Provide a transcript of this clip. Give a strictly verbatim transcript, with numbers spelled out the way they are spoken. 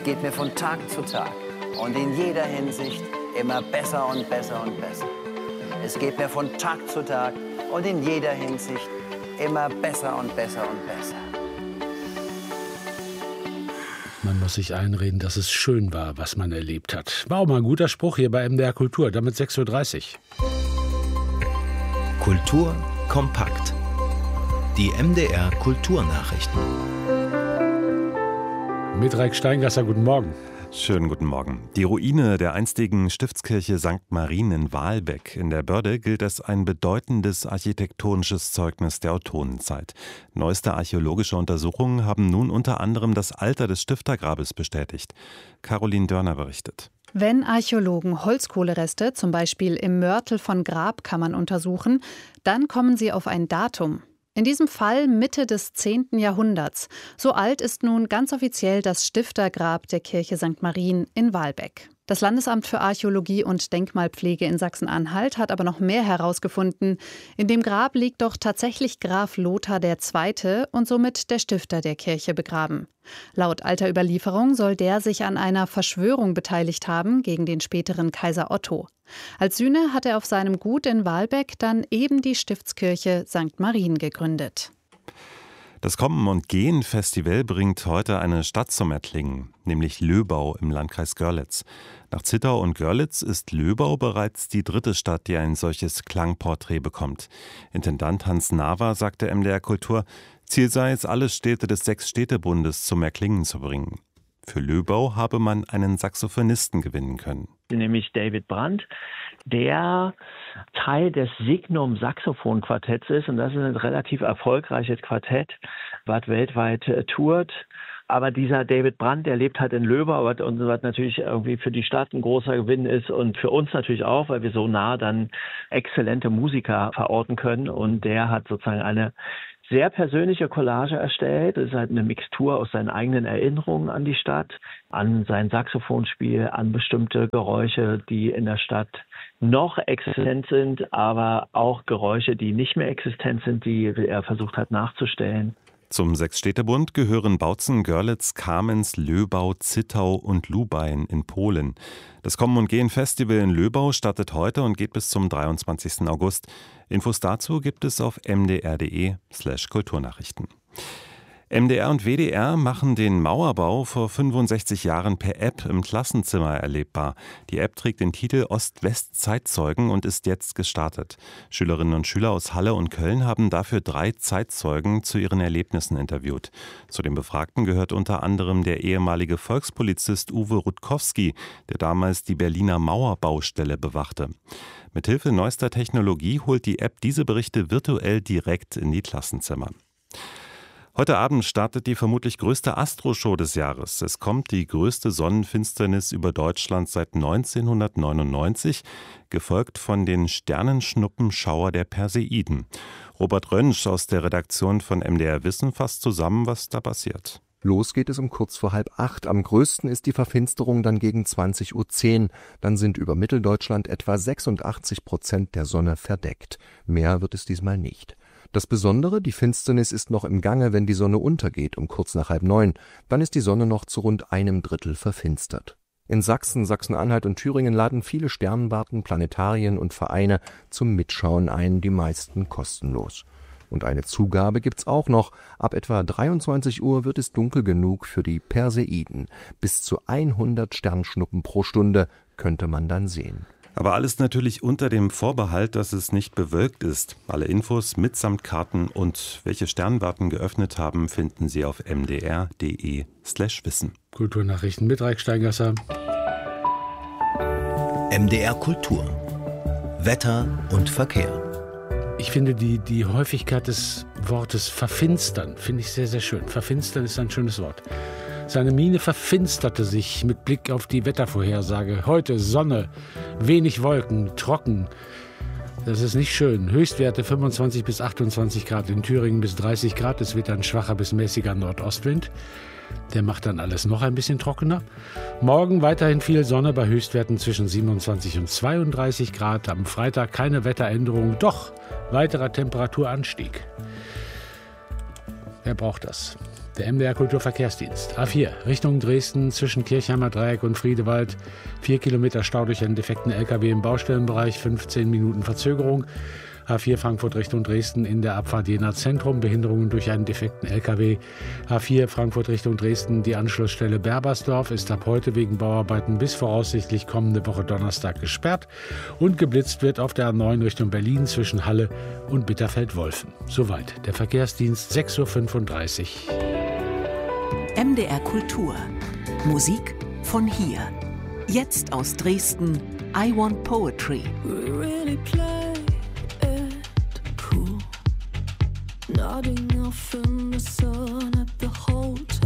geht mir von Tag zu Tag und in jeder Hinsicht immer besser und besser und besser. Es geht mir von Tag zu Tag und in jeder Hinsicht immer besser und besser und besser. Man muss sich einreden, dass es schön war, was man erlebt hat. War auch mal ein guter Spruch hier bei M D R Kultur, damit sechs Uhr dreißig. Kultur kompakt. Die M D R Kulturnachrichten. Mit Reik Steingasser, guten Morgen. Schönen guten Morgen. Die Ruine der einstigen Stiftskirche Sankt Marien in Waalbeck in der Börde gilt als ein bedeutendes architektonisches Zeugnis der Ottonenzeit. Neueste archäologische Untersuchungen haben nun unter anderem das Alter des Stiftergrabes bestätigt. Caroline Dörner berichtet. Wenn Archäologen Holzkohlereste, zum Beispiel im Mörtel von Grabkammern, untersuchen, dann kommen sie auf ein Datum. In diesem Fall Mitte des zehnten Jahrhunderts. So alt ist nun ganz offiziell das Stiftergrab der Kirche Sankt Marien in Waalbeck. Das Landesamt für Archäologie und Denkmalpflege in Sachsen-Anhalt hat aber noch mehr herausgefunden. In dem Grab liegt doch tatsächlich Graf Lothar der Zweite und somit der Stifter der Kirche begraben. Laut alter Überlieferung soll der sich an einer Verschwörung beteiligt haben gegen den späteren Kaiser Otto. Als Sühne hat er auf seinem Gut in Waalbeck dann eben die Stiftskirche Sankt Marien gegründet. Das Kommen und Gehen Festival bringt heute eine Stadt zum Erklingen, nämlich Löbau im Landkreis Görlitz. Nach Zittau und Görlitz ist Löbau bereits die dritte Stadt, die ein solches Klangporträt bekommt. Intendant Hans Naver sagte M D R Kultur, Ziel sei es, alle Städte des Sechs-Städte-Bundes zum Erklingen zu bringen. Für Löbau habe man einen Saxophonisten gewinnen können. Nämlich David Brandt, der Teil des Signum Saxophon-Quartetts ist. Und das ist ein relativ erfolgreiches Quartett, was weltweit äh, tourt. Aber dieser David Brandt, der lebt halt in Löbau und was natürlich irgendwie für die Stadt ein großer Gewinn ist und für uns natürlich auch, weil wir so nah dann exzellente Musiker verorten können. Und der hat sozusagen eine sehr persönliche Collage erstellt. Das ist halt eine Mixtur aus seinen eigenen Erinnerungen an die Stadt, an sein Saxophonspiel, an bestimmte Geräusche, die in der Stadt noch existent sind, aber auch Geräusche, die nicht mehr existent sind, die er versucht hat nachzustellen. Zum Sechs-Städte-Bund gehören Bautzen, Görlitz, Kamenz, Löbau, Zittau und Lubain in Polen. Das Kommen und Gehen Festival in Löbau startet heute und geht bis zum dreiundzwanzigsten August. Infos dazu gibt es auf m d r punkt d e slash Kulturnachrichten. M D R und W D R machen den Mauerbau vor fünfundsechzig Jahren per App im Klassenzimmer erlebbar. Die App trägt den Titel Ost-West-Zeitzeugen und ist jetzt gestartet. Schülerinnen und Schüler aus Halle und Köln haben dafür drei Zeitzeugen zu ihren Erlebnissen interviewt. Zu den Befragten gehört unter anderem der ehemalige Volkspolizist Uwe Rutkowski, der damals die Berliner Mauerbaustelle bewachte. Mithilfe neuester Technologie holt die App diese Berichte virtuell direkt in die Klassenzimmer. Heute Abend startet die vermutlich größte Astroshow des Jahres. Es kommt die größte Sonnenfinsternis über Deutschland seit neunzehnhundertneunundneunzig, gefolgt von den Sternenschnuppenschauer der Perseiden. Robert Rönsch aus der Redaktion von M D R Wissen fasst zusammen, was da passiert. Los geht es um kurz vor halb acht. Am größten ist die Verfinsterung dann gegen zwanzig Uhr zehn. Dann sind über Mitteldeutschland etwa sechsundachtzig Prozent der Sonne verdeckt. Mehr wird es diesmal nicht. Das Besondere, die Finsternis ist noch im Gange, wenn die Sonne untergeht, um kurz nach halb neun. Dann ist die Sonne noch zu rund einem Drittel verfinstert. In Sachsen, Sachsen-Anhalt und Thüringen laden viele Sternwarten, Planetarien und Vereine zum Mitschauen ein, die meisten kostenlos. Und eine Zugabe gibt's auch noch. Ab etwa dreiundzwanzig Uhr wird es dunkel genug für die Perseiden. Bis zu hundert Sternschnuppen pro Stunde könnte man dann sehen. Aber alles natürlich unter dem Vorbehalt, dass es nicht bewölkt ist. Alle Infos mitsamt Karten und welche Sternwarten geöffnet haben, finden Sie auf m d r punkt d e slash wissen. Kulturnachrichten mit Reik Steingasser. M D R Kultur. Wetter und Verkehr. Ich finde die, die Häufigkeit des Wortes verfinstern, finde ich sehr, sehr schön. Verfinstern ist ein schönes Wort. Seine Miene verfinsterte sich mit Blick auf die Wettervorhersage. Heute Sonne, wenig Wolken, trocken. Das ist nicht schön. Höchstwerte fünfundzwanzig bis achtundzwanzig Grad in Thüringen bis dreißig Grad. Es wird ein schwacher bis mäßiger Nordostwind. Der macht dann alles noch ein bisschen trockener. Morgen weiterhin viel Sonne bei Höchstwerten zwischen siebenundzwanzig und zweiunddreißig Grad. Am Freitag keine Wetteränderung, doch weiterer Temperaturanstieg. Wer braucht das? Der M D R Kulturverkehrsdienst. A vier, Richtung Dresden zwischen Kirchheimer Dreieck und Friedewald. Vier Kilometer Stau durch einen defekten L K W im Baustellenbereich, fünfzehn Minuten Verzögerung. A vier Frankfurt Richtung Dresden in der Abfahrt Jena Zentrum, Behinderungen durch einen defekten L K W. A vier Frankfurt Richtung Dresden, die Anschlussstelle Berbersdorf ist ab heute wegen Bauarbeiten bis voraussichtlich kommende Woche Donnerstag gesperrt. Und geblitzt wird auf der A neun Richtung Berlin zwischen Halle und Bitterfeld-Wolfen. Soweit der Verkehrsdienst, sechs Uhr fünfunddreißig. M D R Kultur. Musik von hier. Jetzt aus Dresden, I Want Poetry. We really play it cool. Nodding off in the sun at the hotel.